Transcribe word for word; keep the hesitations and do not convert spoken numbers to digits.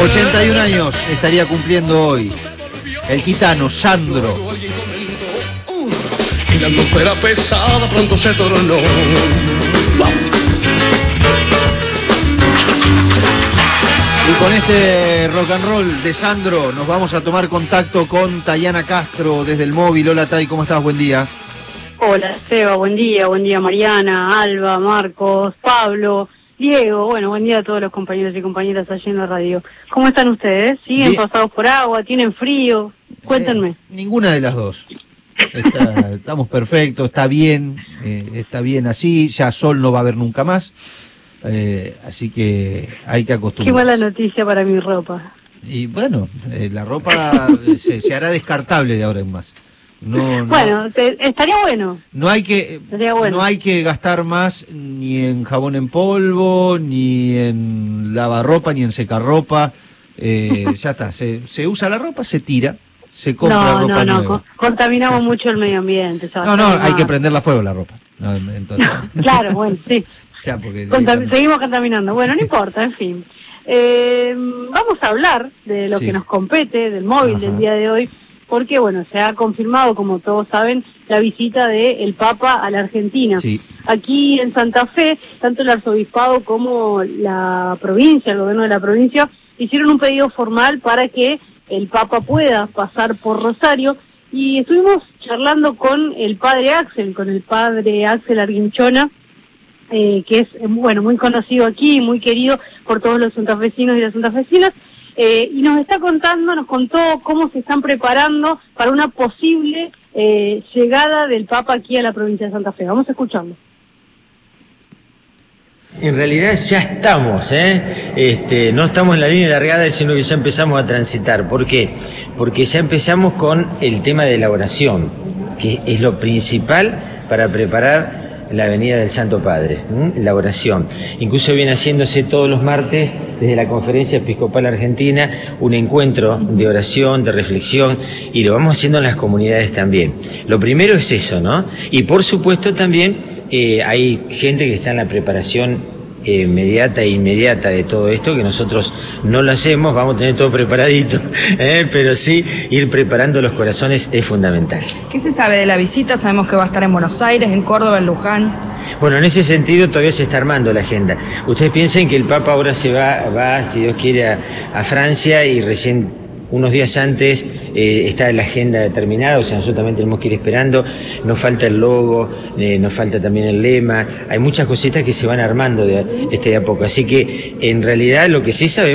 ochenta y un años estaría cumpliendo hoy el gitano Sandro. Y la atmósfera pesada pronto se tornó. Y con este rock and roll de Sandro nos vamos a tomar contacto con Tayana Castro desde el móvil. Hola Tay, ¿cómo estás? Buen día. Hola Seba, buen día, buen día Mariana, Alba, Marcos, Pablo, Diego, bueno, buen día a todos los compañeros y compañeras allí en la radio. ¿Cómo están ustedes? ¿Siguen Bien. pasados por agua? ¿Tienen frío? Cuéntenme. Eh, ninguna de las dos. Está, estamos perfectos, está bien, eh, está bien así, ya sol no va a haber nunca más, eh, así que hay que acostumbrarse. Qué mala noticia para mi ropa. Y bueno, eh, la ropa se, se hará descartable de ahora en más. No, no, bueno, te, estaría bueno. No hay que, bueno. no hay que gastar más ni en jabón en polvo, ni en lavarropa, ni en secarropa. Eh, ya está, se, se usa la ropa, se tira, se compra no, ropa no, no, nueva. Contaminamos mucho el medio ambiente. No, no, hay que prenderla a fuego la ropa. No, entonces... Claro, bueno, sí. Ya, porque Contam seguimos contaminando. Bueno, no importa, en fin. Eh, vamos a hablar de lo sí. que nos compete, del móvil Ajá. del día de hoy. Porque, bueno, se ha confirmado, como todos saben, la visita del Papa a la Argentina. Sí. Aquí en Santa Fe, tanto el arzobispado como la provincia, el gobierno de la provincia, hicieron un pedido formal para que el Papa pueda pasar por Rosario. Y estuvimos charlando con el padre Axel, con el padre Axel Arguinchona, eh, que es, bueno, muy conocido aquí, muy querido por todos los santafesinos y las santafesinas. Eh, y nos está contando, nos contó cómo se están preparando para una posible eh, llegada del Papa aquí a la provincia de Santa Fe. Vamos a escucharlo. En realidad ya estamos, ¿eh? Este, no estamos en la línea largada, sino que ya empezamos a transitar. ¿Por qué? Porque ya empezamos con el tema de la oración, que es lo principal para preparar la venida del Santo Padre, ¿m? la oración. Incluso viene haciéndose todos los martes desde la Conferencia Episcopal Argentina un encuentro de oración, de reflexión, y lo vamos haciendo en las comunidades también. Lo primero es eso, ¿no? Y por supuesto también eh, hay gente que está en la preparación Eh, inmediata e inmediata de todo esto, que nosotros no lo hacemos, vamos a tener todo preparadito, ¿eh? pero sí, ir preparando los corazones es fundamental. ¿Qué se sabe de la visita? Sabemos que va a estar en Buenos Aires, en Córdoba, en Luján. Bueno, en ese sentido todavía se está armando la agenda. Ustedes piensen que el Papa ahora se va, va si Dios quiere, a, a Francia, y recién unos días antes eh, está la agenda determinada, o sea, nosotros también tenemos que ir esperando, nos falta el logo, eh, nos falta también el lema, hay muchas cositas que se van armando de, este, de a poco, así que en realidad lo que sí sabemos